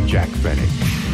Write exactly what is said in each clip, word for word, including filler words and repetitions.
I'm Jack Fennick.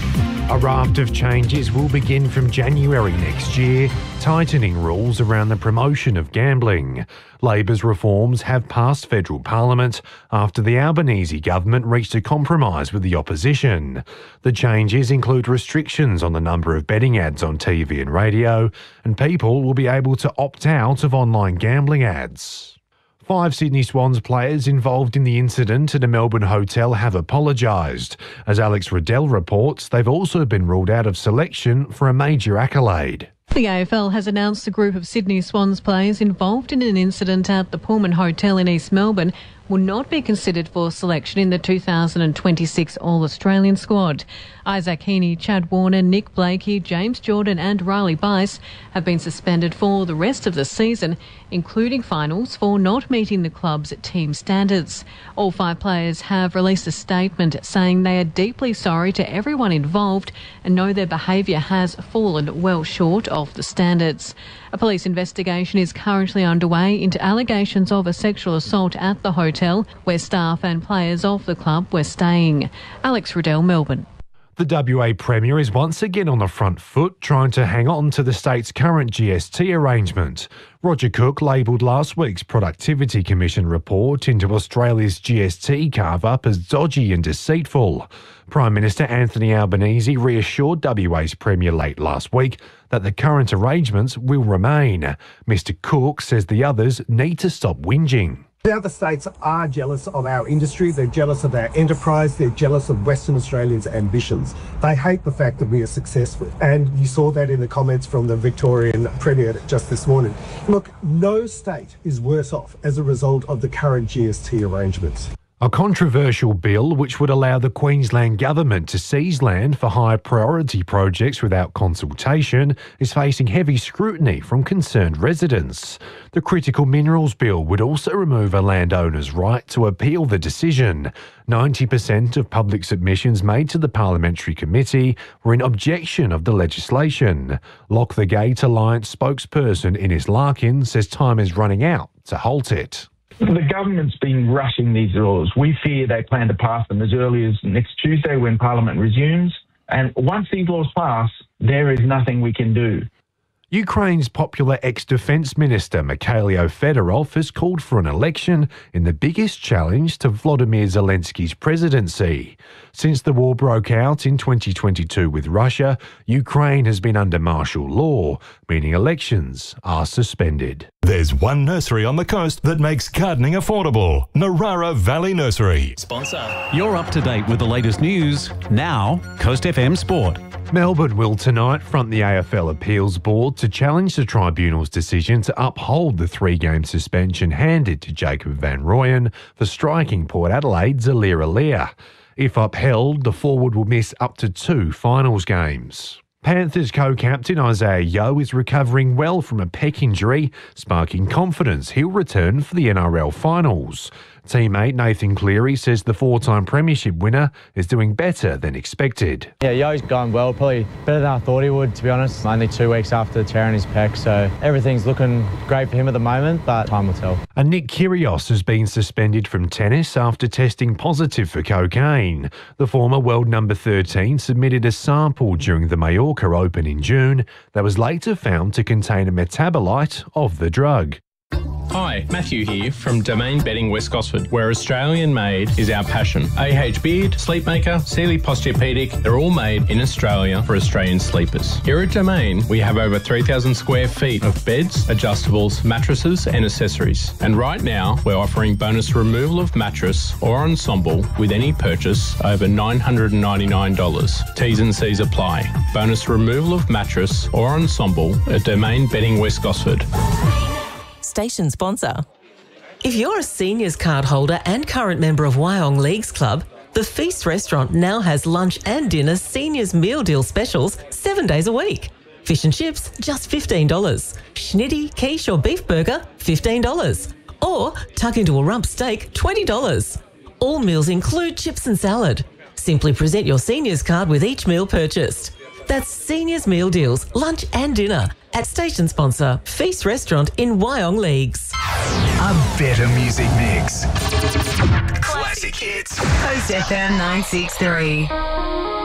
A raft of changes will begin from January next year, tightening rules around the promotion of gambling. Labor's reforms have passed federal parliament after the Albanese government reached a compromise with the opposition. The changes include restrictions on the number of betting ads on T V and radio, and people will be able to opt out of online gambling ads. Five Sydney Swans players involved in the incident at a Melbourne hotel have apologised. As Alex Riddell reports, they've also been ruled out of selection for a major accolade. The A F L has announced a group of Sydney Swans players involved in an incident at the Pullman Hotel in East Melbourne will not be considered for selection in the two thousand twenty-six All-Australian squad. Isaac Heaney, Chad Warner, Nick Blakey, James Jordan and Riley Bice have been suspended for the rest of the season, including finals, for not meeting the club's team standards. All five players have released a statement saying they are deeply sorry to everyone involved and know their behaviour has fallen well short of the standards. A police investigation is currently underway into allegations of a sexual assault at the hotel where staff and players of the club were staying. Alex Riddell, Melbourne. The W A Premier is once again on the front foot, trying to hang on to the state's current G S T arrangement. Roger Cook labelled last week's Productivity Commission report into Australia's G S T carve-up as dodgy and deceitful. Prime Minister Anthony Albanese reassured W A's Premier late last week that the current arrangements will remain. Mister Cook says the others need to stop whinging. The other states are jealous of our industry, they're jealous of our enterprise, they're jealous of Western Australians' ambitions. They hate the fact that we are successful. And you saw that in the comments from the Victorian Premier just this morning. Look, no state is worse off as a result of the current G S T arrangements. A controversial bill which would allow the Queensland Government to seize land for high priority projects without consultation is facing heavy scrutiny from concerned residents. The Critical Minerals Bill would also remove a landowner's right to appeal the decision. ninety percent of public submissions made to the Parliamentary Committee were in objection of the legislation. Lock the Gate Alliance spokesperson Ines Larkin says time is running out to halt it. The government's been rushing these laws. We fear they plan to pass them as early as next Tuesday when Parliament resumes. And once these laws pass, there is nothing we can do. Ukraine's popular ex-defence minister Mikhailo Fedorov has called for an election in the biggest challenge to Volodymyr Zelensky's presidency. Since the war broke out in twenty twenty-two with Russia, Ukraine has been under martial law, meaning elections are suspended. There's one nursery on the coast that makes gardening affordable. Narara Valley Nursery. Sponsor. You're up to date with the latest news. Now, Coast F M Sport. Melbourne will tonight front the A F L Appeals Board to challenge the tribunal's decision to uphold the three-game suspension handed to Jacob van Rooyen for striking Port Adelaide's Aliir Aliir. If upheld, the forward will miss up to two finals games. Panthers co-captain Isaiah Yeo is recovering well from a pec injury, sparking confidence he'll return for the N R L finals. Teammate Nathan Cleary says the four-time premiership winner is doing better than expected. Yeah, Yo's going well, probably better than I thought he would, to be honest. Only two weeks after tearing his pec, so everything's looking great for him at the moment, but time will tell. And Nick Kyrgios has been suspended from tennis after testing positive for cocaine. The former world number thirteen submitted a sample during the Mallorca Open in June that was later found to contain a metabolite of the drug. Hi, Matthew here from Domain Bedding West Gosford, where Australian made is our passion. A H Beard, Sleepmaker, Sealy Posturepedic, they're all made in Australia for Australian sleepers. Here at Domain, we have over three thousand square feet of beds, adjustables, mattresses and accessories. And right now, we're offering bonus removal of mattress or ensemble with any purchase over nine hundred ninety-nine dollars. T's and C's apply. Bonus removal of mattress or ensemble at Domain Bedding West Gosford. Station sponsor. If you're a seniors card holder and current member of Wyong Leagues Club, the Feast restaurant now has lunch and dinner seniors meal deal specials seven days a week. Fish and chips, just fifteen dollars. Schnitty, quiche or beef burger, fifteen dollars. Or tuck into a rump steak, twenty dollars. All meals include chips and salad. Simply present your seniors card with each meal purchased. That's Seniors Meal Deals, lunch and dinner at station sponsor Feast Restaurant in Wyong Leagues. A better music mix. Classic hits. Coast F M nine six three.